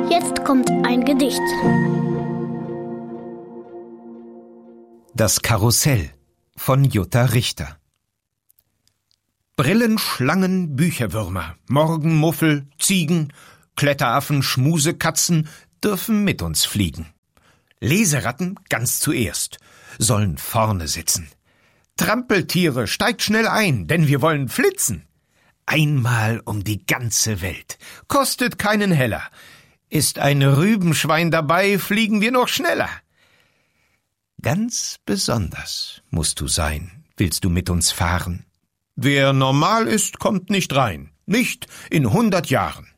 Jetzt kommt ein Gedicht. Das Karussell von Jutta Richter. Brillen, Schlangen, Bücherwürmer, Morgenmuffel, Ziegen, Kletteraffen, Schmusekatzen dürfen mit uns fliegen. Leseratten ganz zuerst sollen vorne sitzen. Trampeltiere, steigt schnell ein, denn wir wollen flitzen. Einmal um die ganze Welt, kostet keinen Heller. Ist ein Rübenschwein dabei, fliegen wir noch schneller. Ganz besonders musst du sein, willst du mit uns fahren. Wer normal ist, kommt nicht rein, nicht in 100 Jahren.